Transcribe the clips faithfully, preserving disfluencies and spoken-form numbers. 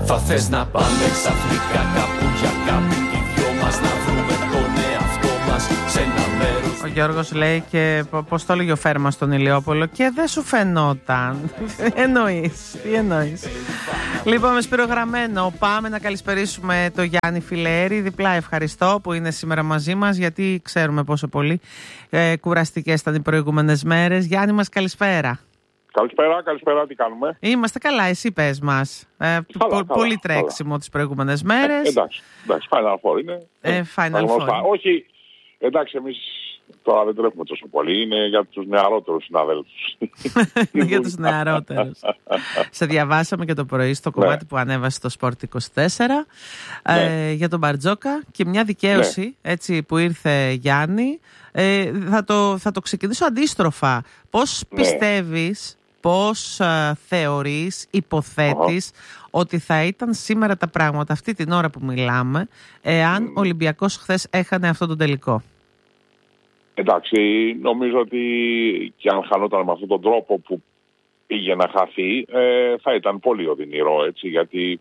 Θα θες να πάμε ξαφνικά κάπου για κάποιον και οι δυο μας να βρούμε τον εαυτό μας σε ένα μέρος. Ο Γιώργος λέει και πώς το έλεγε ο Φέρμα στον Ηλιόπολο και δεν σου φαινόταν. Τι εννοείς, τι εννοείς. Λοιπόν, με σπυρογραμμένο πάμε να καλησπερίσουμε το Γιάννη Φιλέρη. Διπλά ευχαριστώ που είναι σήμερα μαζί μας, γιατί ξέρουμε πόσο πολύ ε, κουραστικές ήταν οι προηγούμενες μέρες. Γιάννη μας, καλησπέρα. Καλησπέρα, καλησπέρα, τι κάνουμε? Είμαστε καλά, εσύ πες μας. Ε, καλά, πο, καλά, πολύ τρέξιμο καλά τις προηγούμενες μέρες. Ε, εντάξει, εντάξει, Final Four είναι. Ε, Final Four. Όχι, εντάξει, εμείς τώρα δεν τρέχουμε τόσο πολύ, είναι για τους νεαρότερους συναδέλφους. Για τους νεαρότερους. Σε διαβάσαμε και το πρωί στο κομμάτι ναι. που ανέβασε το Sport είκοσι τέσσερα ναι. ε, για τον Μπαρτζόκα και μια δικαίωση ναι. έτσι που ήρθε, Γιάννη. Ε, θα, το, θα το ξεκινήσω αντίστροφα. Πώς ναι. πιστεύεις, πώς α, θεωρείς, υποθέτεις uh-huh. ότι θα ήταν σήμερα τα πράγματα αυτή την ώρα που μιλάμε, εάν mm. ο Ολυμπιακός χθες έχανε αυτό το τελικό? Εντάξει, νομίζω ότι και αν χανόταν με αυτόν τον τρόπο που πήγε να χαθεί, ε, θα ήταν πολύ οδυνηρό, έτσι, γιατί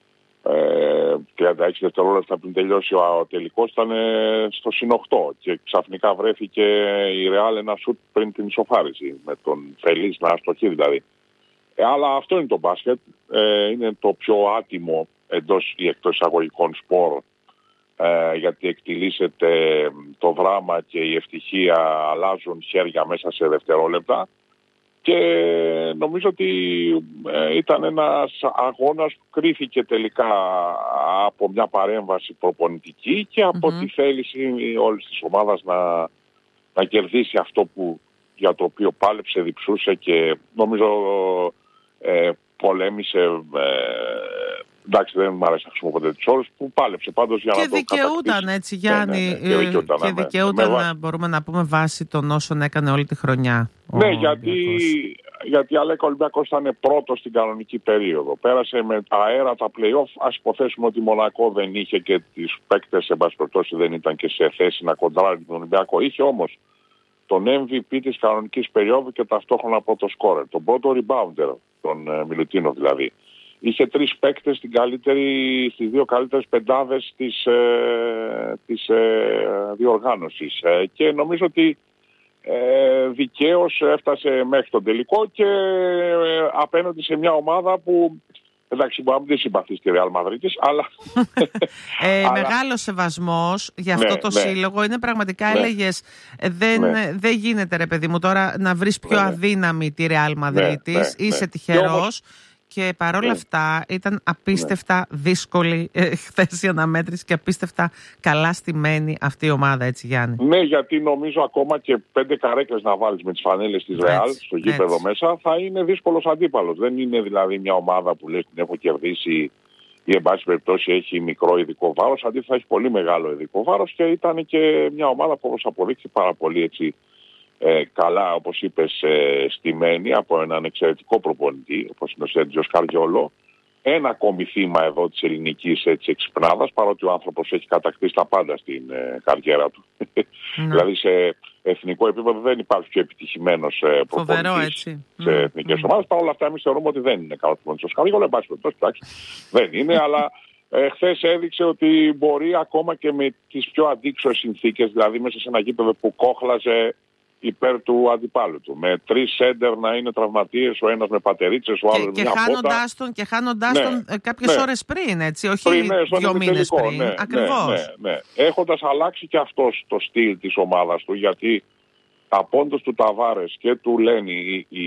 ε, τριάντα έξι δευτερόλεπτα πριν τελειώσει ο τελικός ήταν ε, στο συν οκτώ και ξαφνικά βρέθηκε η Ρεάλ ένα σουτ πριν την ισοφάριση, με τον Φελής να αστοχεί δηλαδή. Ε, αλλά αυτό είναι το μπάσκετ, ε, είναι το πιο άτιμο εντός ή εκτός εισαγωγικών σπορ, Ε, γιατί εκτιλήσεται το δράμα και η ευτυχία αλλάζουν χέρια μέσα σε δευτερόλεπτα και νομίζω ότι ε, ήταν ένας αγώνας που κρίθηκε τελικά από μια παρέμβαση προπονητική και από mm-hmm. τη θέληση όλης της ομάδας να, να κερδίσει αυτό που, για το οποίο πάλεψε, διψούσε και νομίζω ε, πολέμησε. Ε, Εντάξει, δεν μου αρέσει να χρησιμοποιώ ποτέ τις ώρες που πάλεψε πάντως για και να το κατακτήσει. Και δικαιούταν έτσι, Γιάννη, ναι, ναι, ναι. Και δικαιούταν, και δικαιούταν ναι. να μπορούμε να πούμε βάσει των όσων έκανε όλη τη χρονιά. Ναι, γιατί, γιατί Αλέκα Ολυμπιακός ήταν πρώτος στην κανονική περίοδο. Πέρασε με τα αέρα τα play-off. Ας υποθέσουμε ότι η Μονακό δεν είχε και τις παίκτες, σε πάση περιπτώσει δεν ήταν και σε θέση να κοντράρει τον Ολυμπιακό. Είχε όμως τον εμ βι πι της κανονικής περίοδου και ταυτόχρονα πρώτο σκόρερ. Τον πρώτο rebounder, τον uh, Μιλουτίνο δηλαδή. Είχε τρεις παίκτες στην καλύτερη, στις δύο καλύτερες πεντάδες της, ε, της ε, διοργάνωσης. Ε, και νομίζω ότι ε, δικαίως έφτασε μέχρι τον τελικό και ε, απέναντι σε μια ομάδα που, εντάξει, μπορεί να μην συμπαθεί στη Ρεάλ Μαδρίτης, αλλά... ε, αλλά... Μεγάλος σεβασμός για αυτό ναι, το ναι. σύλλογο. Είναι πραγματικά, ναι. έλεγες, δεν, ναι. δεν γίνεται ρε παιδί μου τώρα να βρεις πιο ναι. αδύναμη τη Ρεάλ Μαδρίτης. Ναι, ναι, είσαι ναι. τυχερός. Και παρόλα ναι. αυτά ήταν απίστευτα ναι. δύσκολη ε, χθες η αναμέτρηση και απίστευτα καλά στημένη αυτή η ομάδα, έτσι Γιάννη. Ναι, γιατί νομίζω ακόμα και πέντε καρέκλες να βάλεις με τις φανέλες της Ρεάλ στο γήπεδο μέσα θα είναι δύσκολος αντίπαλος. Δεν είναι δηλαδή μια ομάδα που λες την έχω κερδίσει ή εν πάση περιπτώσει έχει μικρό ειδικό βάρος. Αντίθετα έχει πολύ μεγάλο ειδικό βάρος και ήταν και μια ομάδα που όπως αποδείξει πάρα πολύ έτσι Ε, καλά, όπως είπες, ε, στημένη από έναν εξαιρετικό προπονητή, όπως είναι ο Σέρτζιος Καριόλο. Ένα ακόμη θύμα εδώ της ελληνικής έτσι, εξυπνάδας, παρότι ο άνθρωπος έχει κατακτήσει τα πάντα στην ε, καριέρα του. Mm. δηλαδή σε εθνικό επίπεδο δεν υπάρχει πιο επιτυχημένος ε, προπονητής σε mm. εθνικές mm. ομάδες. Παρ' όλα αυτά εμείς θεωρούμε ότι δεν είναι καλός προπονητής ο Καριόλο, εν πάση περιπτώσει, δεν είναι, αλλά ε, χθες έδειξε ότι μπορεί ακόμα και με τις πιο αντίξωες συνθήκες, δηλαδή μέσα σε ένα γήπεδο που κόχλαζε υπέρ του αντιπάλου του. Με τρεις σέντερ να είναι τραυματίες, ο ένας με πατερίτσες, ο άλλος με μια χάνοντάς τον, και χάνοντάς ναι, τον ε, κάποιες ναι. ώρες πριν, έτσι, όχι πριν, ναι, δύο μήνες πριν. Ναι, ακριβώς. Ναι, ναι, ναι. Έχοντας αλλάξει και αυτός το στυλ της ομάδας του, γιατί απόντος του Ταβάρες και του Λένι η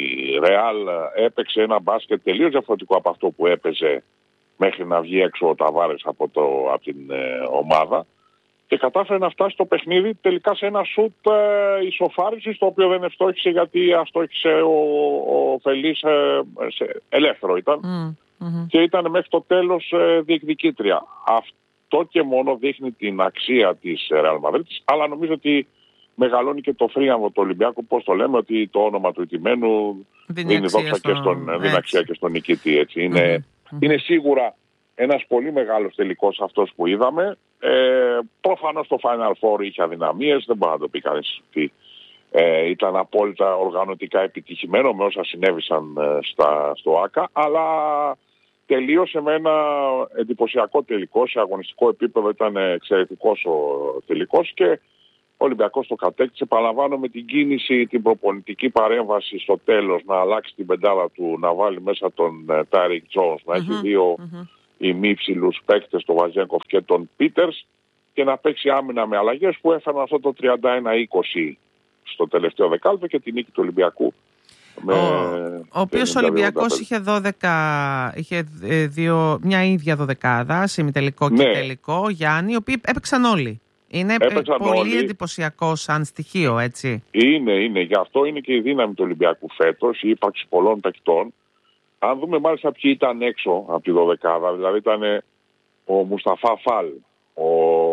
Ρεάλ έπαιξε ένα μπάσκετ τελείως διαφορετικό από αυτό που έπαιζε μέχρι να βγει έξω ο Ταβάρες από, το, από την ε, ομάδα. Και κατάφερε να φτάσει το παιχνίδι τελικά σε ένα σουτ ε, ισοφάρισης, το οποίο δεν ευστόχησε γιατί αστόχησε ο, ο Φελής ε, σε, ελεύθερο ήταν mm, mm-hmm. και ήταν μέχρι το τέλος ε, διεκδικήτρια. Αυτό και μόνο δείχνει την αξία της Ρεάλ Μαδρίτης, αλλά νομίζω ότι μεγαλώνει και το θρίαμβο του Ολυμπιακού, πώς το λέμε, ότι το όνομα του ηττημένου δίνει δόξα στο... και στον, δίνει αξία και στον νικητή. Έτσι. Είναι, mm-hmm. είναι σίγουρα ένας πολύ μεγάλος τελικός αυτός που είδαμε. Ε, προφανώς το Final Four είχε αδυναμίες, δεν μπορεί να το πει κανείς ότι ε, ήταν απόλυτα οργανωτικά επιτυχημένο με όσα συνέβησαν ε, στα, στο ΆΚΑ, αλλά τελείωσε με ένα εντυπωσιακό τελικό. Σε αγωνιστικό επίπεδο ήταν εξαιρετικός ο τελικός και ο Ολυμπιακός το κατέκτησε. Παραλαμβάνω με την κίνηση, την προπονητική παρέμβαση στο τέλος, να αλλάξει την πεντάδα του, να βάλει μέσα τον Τάιρικ Τζόνς, να mm-hmm. έχει δύο mm-hmm. ημίψηλους παίκτες, τον Βαζένκοφ και τον Πίτερς, και να παίξει άμυνα με αλλαγές που έφεραν αυτό το τριάντα ένα είκοσι στο τελευταίο δεκάλεπτο και την νίκη του Ολυμπιακού. Με ο οποίος ο Ολυμπιακός είχε, δώδεκα, είχε δύο, μια ίδια δωδεκάδα, ημιτελικό και ναι. τελικό, Γιάννη, οι οποίοι έπαιξαν όλοι. Είναι έπαιξαν πολύ όλοι. Εντυπωσιακό σαν στοιχείο, έτσι. Είναι, είναι. Γι' αυτό είναι και η δύναμη του Ολυμπιακού φέτος, η ύπαρξη πολλών παικτών. Αν δούμε μάλιστα ποιοι ήταν έξω από τη δωδεκάδα, δηλαδή ήταν ο Μουσταφά Φαλ, ο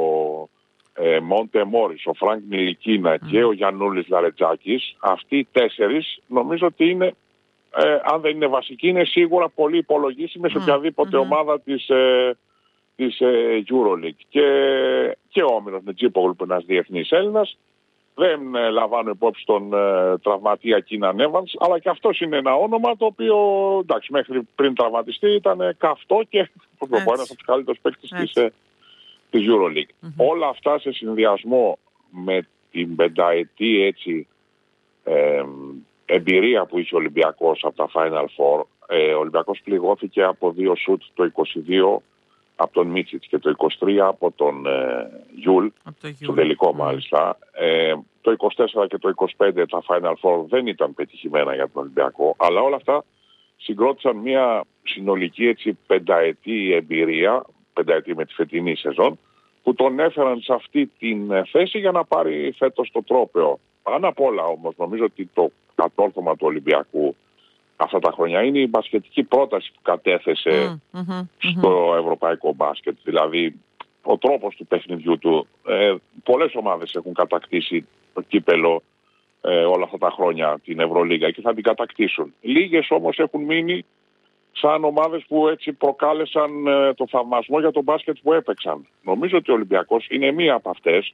ε, Μόντε Μόρις, ο Φρανκ Νιλικίνα mm. και ο Γιαννούλης Λαρετζάκης. Αυτοί οι τέσσερις νομίζω ότι είναι, ε, αν δεν είναι βασικοί, είναι σίγουρα πολύ υπολογίσιμοι mm. σε οποιαδήποτε mm-hmm. ομάδα της, ε, της ε, EuroLeague. Και, και ο Όμηρος Νετζίπογλου, που είναι ένας διεθνής Έλληνας. Δεν ε, λαμβάνω υπόψη τον ε, τραυματία Κίναν Εύανς, αλλά και αυτός είναι ένα όνομα το οποίο, εντάξει, μέχρι πριν τραυματιστεί ήταν ε, καυτό και ένας από τους καλύτερους παίκτες της, ε, της EuroLeague. Mm-hmm. Όλα αυτά σε συνδυασμό με την πενταετή έτσι ε, εμπειρία που είχε ο Ολυμπιακός από τα Final Four. Ε, ο Ολυμπιακός πληγώθηκε από δύο σουτ, το είκοσι δύο από τον Μίτσιτς και το είκοσι τρία από τον ε, Γιούλ, στο τελικό μάλιστα. Ε, το είκοσι τέσσερα και το είκοσι πέντε τα Final Four δεν ήταν πετυχημένα για τον Ολυμπιακό, αλλά όλα αυτά συγκρότησαν μια συνολική έτσι πενταετή εμπειρία, πενταετή με τη φετινή σεζόν, που τον έφεραν σε αυτή την θέση για να πάρει φέτος το τρόπαιο. Πάνω απ' όλα όμως νομίζω ότι το κατόρθωμα του Ολυμπιακού αυτά τα χρόνια είναι η μπασκετική πρόταση που κατέθεσε mm, mm-hmm, στο mm-hmm. ευρωπαϊκό μπάσκετ. Δηλαδή ο τρόπος του παιχνιδιού του. Ε, πολλές ομάδες έχουν κατακτήσει το κύπελο ε, όλα αυτά τα χρόνια, την Ευρωλίγα, και θα την κατακτήσουν. Λίγες όμως έχουν μείνει σαν ομάδες που έτσι προκάλεσαν ε, το θαυμασμό για τον μπάσκετ που έπαιξαν. Νομίζω ότι ο Ολυμπιακός είναι μία από αυτές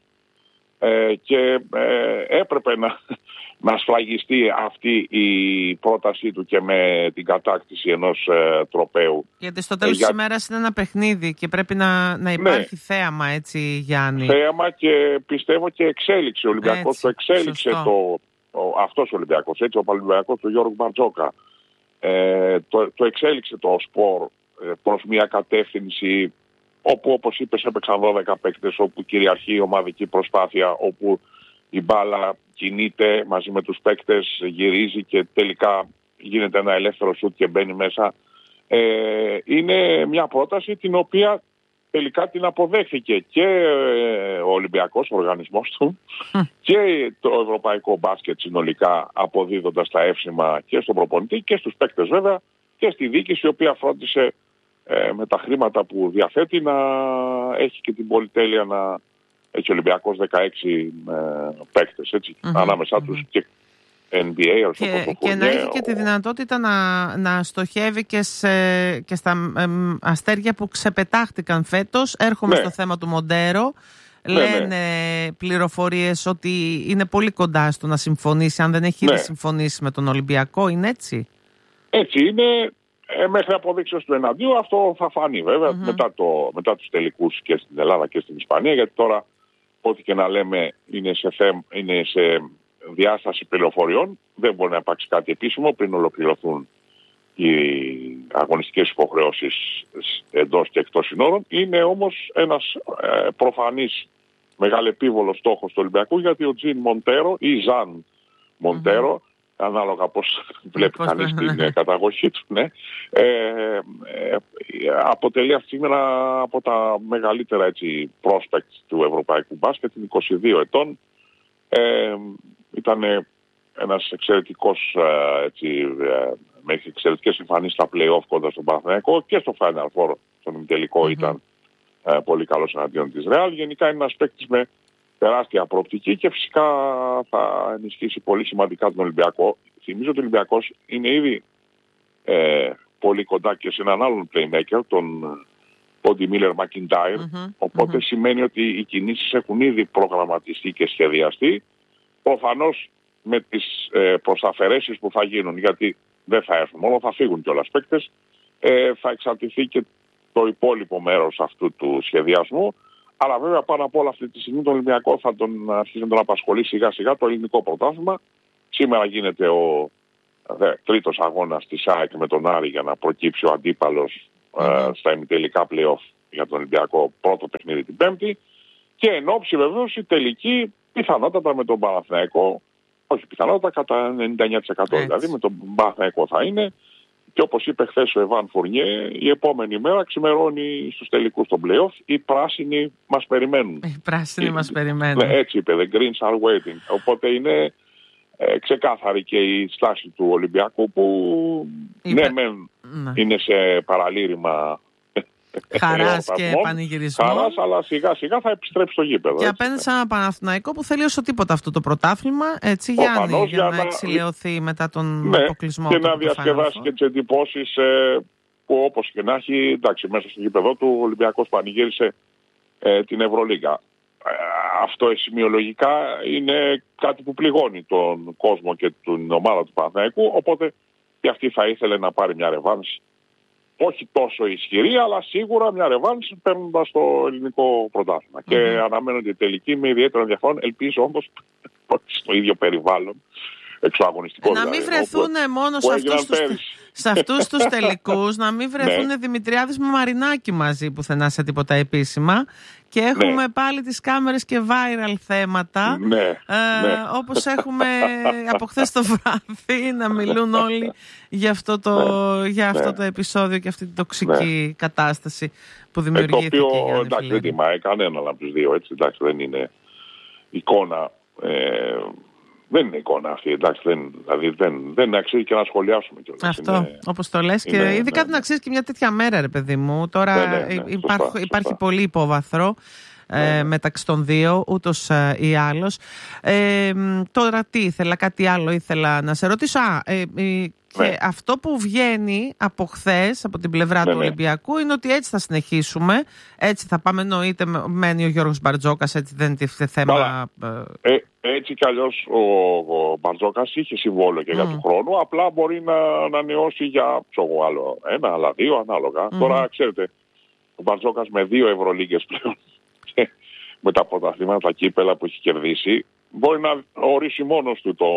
ε, και ε, έπρεπε να, να σφραγιστεί αυτή η πρότασή του και με την κατάκτηση ενός ε, τροπαίου. Γιατί στο τέλος ε, για... της ημέρας είναι ένα παιχνίδι και πρέπει να, να υπάρχει ναι. θέαμα, έτσι, Γιάννη. Θέαμα και πιστεύω και εξέλιξη. Ο Ολυμπιακός έτσι, το εξέλιξε το, ο, αυτός ο Ολυμπιακός, έτσι, ο Ολυμπιακός του Γιώργου Μπαρτζόκα. Ε, το, το εξέλιξε το σπορ ε, προς μια κατεύθυνση όπου, όπως είπες, έπαιξαν δώδεκα παίκτες, όπου κυριαρχεί η ομαδική προσπάθεια, όπου η μπάλα κινείται μαζί με τους παίκτες, γυρίζει και τελικά γίνεται ένα ελεύθερο σουτ και μπαίνει μέσα. Ε, είναι μια πρόταση την οποία τελικά την αποδέχθηκε και ο Ολυμπιακός, ο οργανισμός του, mm. και το ευρωπαϊκό μπάσκετ συνολικά, αποδίδοντας τα εύσημα και στον προπονητή και στους παίκτες βέβαια και στη διοίκηση, η οποία φρόντισε ε, με τα χρήματα που διαθέτει να έχει και την πολυτέλεια να έχει ο Ολυμπιακός δεκαέξι ε, παίκτες, έτσι, mm-hmm. ανάμεσά mm-hmm. τους και N B A, και, και να έχει και τη δυνατότητα να, να στοχεύει και, σε, και στα ε, αστέρια που ξεπετάχτηκαν φέτος. Έρχομαι ναι. στο θέμα του Μοντέρο. Ναι, Λένε ναι. πληροφορίες ότι είναι πολύ κοντά στο να συμφωνήσει, αν δεν έχει ναι. ήδη συμφωνήσει με τον Ολυμπιακό. Είναι έτσι? Έτσι είναι. Ε, μέχρι αποδείξεως του εναντίου αυτό θα φανεί βέβαια mm-hmm. μετά, το, μετά τους τελικούς και στην Ελλάδα και στην Ισπανία, γιατί τώρα ό,τι και να λέμε είναι σε, θέμ, είναι σε διάσταση πληροφοριών. Δεν μπορεί να υπάρξει κάτι επίσημο πριν ολοκληρωθούν οι αγωνιστικές υποχρεώσεις εντός και εκτός συνόρων. Είναι όμως ένας ε, προφανής μεγαλεπίβολος στόχος του Ολυμπιακού, γιατί ο Τζιν Μοντέρο ή Ζαν Μοντέρο, mm-hmm. ανάλογα πώς βλέπει πώς κανείς την ναι. καταγωγή του, ναι, ε, ε, αποτελεί αυτή σήμερα από τα μεγαλύτερα έτσι, prospects του ευρωπαϊκού μπάσκετ. Είναι είκοσι δύο ετών. Ε, ήταν ένας εξαιρετικός έτσι, με εξαιρετικές εμφανίσεις στα play-off κοντά στον Παναθηναϊκό και στο Final Four, στον ημιτελικό mm-hmm. ήταν ε, πολύ καλός εναντίον της Real. Γενικά είναι ένας παίκτης με τεράστια προοπτική και φυσικά θα ενισχύσει πολύ σημαντικά τον Ολυμπιακό. Θυμίζω ότι ο Ολυμπιακός είναι ήδη ε, πολύ κοντά και σε έναν άλλον playmaker, τον Πόντι Μίλερ Μακιντάιρ, οπότε mm-hmm. σημαίνει ότι οι κινήσεις έχουν ήδη προγραμματιστεί και σχεδιαστεί. Προφανώς με τις ε, προσαφαιρέσεις που θα γίνουν, γιατί δεν θα έρθουν μόνο, θα φύγουν κιόλας παίκτες. ε, θα εξαρτηθεί και το υπόλοιπο μέρος αυτού του σχεδιασμού. Αλλά βέβαια πάνω απ' όλα αυτή τη στιγμή τον Ολυμπιακό θα τον αρχίσει να τον απασχολεί σιγά σιγά το ελληνικό πρωτάθλημα. Σήμερα γίνεται ο δε, τρίτος αγώνας της ΑΕΚ με τον Άρη για να προκύψει ο αντίπαλος mm-hmm. ε, στα ημιτελικά play-off για τον Ολυμπιακό, πρώτο παιχνίδι την Πέμπτη. Και εν όψη βεβαίως η τελική πιθανότατα με τον Παναθηναϊκό, όχι πιθανότατα κατά ενενήντα εννέα τοις εκατό δηλαδή με τον Παναθηναϊκό θα είναι. Και όπως είπε χθες ο Εβάν Φουρνιέ, η επόμενη μέρα ξημερώνει στους τελικούς των play-off. Οι πράσινοι μας περιμένουν. Οι πράσινοι μας περιμένουν. Ναι, έτσι είπε, the greens are waiting. Οπότε είναι ε, ξεκάθαρη και η στάση του Ολυμπιακού που Είπε... ναι, μεν, ναι, είναι σε παραλήρημα χαράς και πανηγυρισμών. Χαράς, αλλά σιγά σιγά θα επιστρέψει στο γήπεδο. Και απέναντι σε ένα Παναθηναϊκό που θέλει όσο τίποτα αυτό το πρωτάθλημα, έτσι Γιάννη, για, για να, να εξηλαιωθεί μετά τον ναι, αποκλεισμό. Και να διασκεδάσει και τις εντυπώσεις ε, που όπως και να έχει, εντάξει, μέσα στο γήπεδο του ο Ολυμπιακός πανηγύρισε ε, την Ευρωλίγκα. Ε, αυτό σημειολογικά είναι κάτι που πληγώνει τον κόσμο και την ομάδα του Παναθηναϊκού, οπότε και αυτή θα ήθελε να πάρει μια ρεβάνση. Όχι τόσο ισχυρή, αλλά σίγουρα μια ρεβάνση παίρνοντας το ελληνικό πρωτάθλημα. Mm-hmm. Και αναμένονται η τελική με ιδιαίτερο ενδιαφέρον. Ελπίζω όμως στο ίδιο περιβάλλον εξωαγωνιστικό. Να μην βρεθούν μόνο σε αυτούς, τους, σε αυτούς τους τελικούς, να μην βρεθούν ναι. Δημητριάδης με Μαρινάκη μαζί πουθενά σε τίποτα επίσημα. Και έχουμε ναι. πάλι τις κάμερες και viral θέματα, ναι, ε, ναι. όπως έχουμε από χθες το βράδυ να μιλούν όλοι για αυτό το, ναι, για αυτό ναι. το επεισόδιο και αυτή την τοξική ναι. κατάσταση που δημιουργήθηκε. Ε, το οποίο εντάξει, δεν τιμάει κανέναν από τους δύο, έτσι, εντάξει, δεν είναι εικόνα. Ε, Δεν είναι εικόνα αυτή, εντάξει, δεν, δηλαδή δεν, δεν αξίζει και να σχολιάσουμε κιόλας. Αυτό, είναι, όπως το λες, είναι, και ειδικά ναι, δεν αξίζει και μια τέτοια μέρα, ρε παιδί μου. Τώρα ναι, ναι, ναι, υπάρχ, σωστά, υπάρχει σωστά. πολύ υπόβαθρο ε, ναι. μεταξύ των δύο, ούτως ε, ή άλλως. Ε, τώρα τι ήθελα, κάτι άλλο ήθελα να σε ρωτήσω. Α, ε, ε, και ναι. αυτό που βγαίνει από χθες, από την πλευρά ναι, του Ολυμπιακού, ναι. είναι ότι έτσι θα συνεχίσουμε. Έτσι θα πάμε, εννοείται, μένει ο Γιώργος Μπαρτζόκας, έτσι δεν είναι θέμα. Ε, έτσι κι αλλιώς ο, ο Μπαρτζόκας είχε συμβόλαιο και mm. για του χρόνου, απλά μπορεί να ανανεώσει για ψωγό άλλο ένα, άλλα δύο, ανάλογα. Mm. Τώρα, ξέρετε, ο Μπαρτζόκας με δύο Ευρωλίγκες πλέον με τα πρωταθλήματα, τα κύπελα που έχει κερδίσει, μπορεί να ορίσει μόνος του το,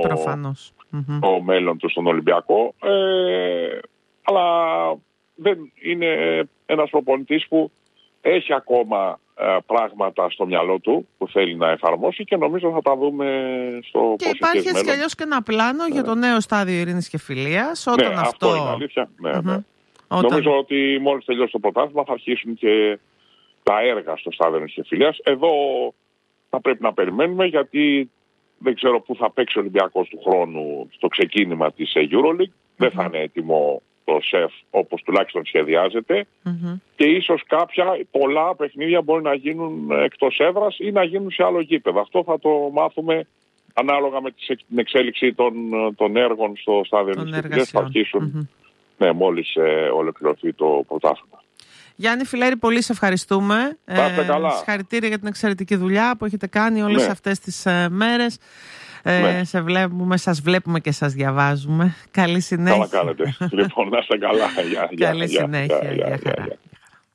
το μέλλον του στον Ολυμπιακό. Ε, αλλά δεν είναι ένας προπονητής που έχει ακόμα ε, πράγματα στο μυαλό του που θέλει να εφαρμόσει και νομίζω θα τα δούμε στο προσεχές μέλλον. Και υπάρχει έτσι κι αλλιώς και ένα πλάνο ναι. για το νέο στάδιο ειρήνης και φιλίας. Όταν ναι, αυτό... αυτό είναι αλήθεια. Ναι, mm-hmm. ναι. Όταν... Νομίζω ότι μόλις τελειώσει το πρωτάθλημα θα αρχίσουν και τα έργα στο στάδιο ειρήνης και φιλίας. Εδώ θα πρέπει να περιμένουμε γιατί δεν ξέρω πού θα παίξει ο Ολυμπιακός του χρόνου στο ξεκίνημα της EuroLeague. Mm-hmm. Δεν θα είναι έτοιμο το ΣΕΦ όπως τουλάχιστον σχεδιάζεται mm-hmm. και ίσως κάποια πολλά παιχνίδια μπορεί να γίνουν εκτός έδρας ή να γίνουν σε άλλο γήπεδο. Αυτό θα το μάθουμε ανάλογα με την εξέλιξη των, των έργων στο στάδιο της θα αρχίσουν mm-hmm. ναι, μόλις ε, ολοκληρωθεί το πρωτάθλημα. Γιάννη Φιλέρη, πολύ σε ευχαριστούμε. Πάστε καλά. Συγχαρητήρια για την εξαιρετική δουλειά που έχετε κάνει όλες ναι. αυτές τις ε, μέρες. Ε, ναι. σε βλέπουμε, σας βλέπουμε και σας διαβάζουμε. Καλή συνέχεια. Καλά κάνετε. Λοιπόν, να είστε καλά. Καλή συνέχεια. Για χαρά.